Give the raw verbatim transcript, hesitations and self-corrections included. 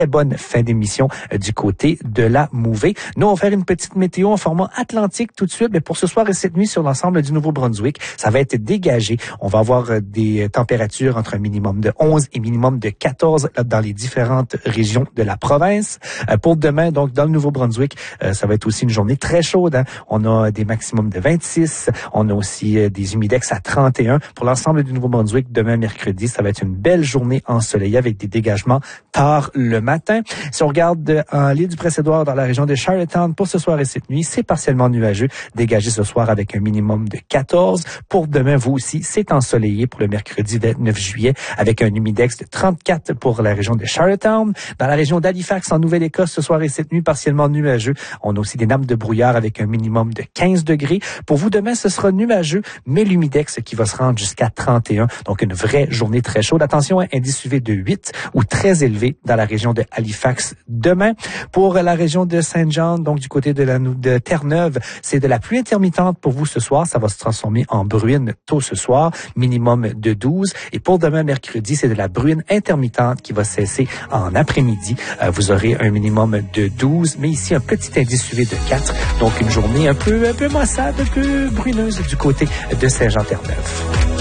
bonne fin d'émission euh, du côté de la Mouvée. Nous, on va faire une petite météo en format atlantique tout de suite. Mais pour ce soir et cette nuit sur l'ensemble du Nouveau-Brunswick, ça va être dégagé. On va avoir euh, des températures entre un minimum de onze et minimum de quatorze là, dans les différentes régions de la province. Euh, pour demain, donc dans le Nouveau-Brunswick, euh, ça va être aussi une journée très chaude. Hein. On a des maximums de vingt-six. On a aussi euh, des humidex à trente et un. Pour l'ensemble du Nouveau-Brunswick, demain mercredi, ça va être une belle journée ensoleillée avec des dégagements tard le matin. Matin. Si on regarde en l'île du Prince-Édouard dans la région de Charlottetown pour ce soir et cette nuit, c'est partiellement nuageux, dégagé ce soir avec un minimum de quatorze. Pour demain, vous aussi, c'est ensoleillé pour le mercredi vingt-neuf juillet avec un humidex de trente-quatre pour la région de Charlottetown. Dans la région d'Halifax, en Nouvelle-Écosse, ce soir et cette nuit, partiellement nuageux. On a aussi des nappes de brouillard avec un minimum de quinze degrés. Pour vous, demain, ce sera nuageux, mais l'humidex qui va se rendre jusqu'à trente et un. Donc, une vraie journée très chaude. Attention, indice U V de huit ou très élevé dans la région de Halifax demain. Pour la région de Saint-Jean, donc du côté de la de Terre-Neuve, c'est de la pluie intermittente pour vous ce soir. Ça va se transformer en bruine tôt ce soir, minimum de douze. Et pour demain, mercredi, c'est de la bruine intermittente qui va cesser en après-midi. Euh, vous aurez un minimum de douze, mais ici un petit indice U V de quatre. Donc une journée un peu, un peu maussade, un peu bruneuse du côté de Saint-Jean-Terre-Neuve.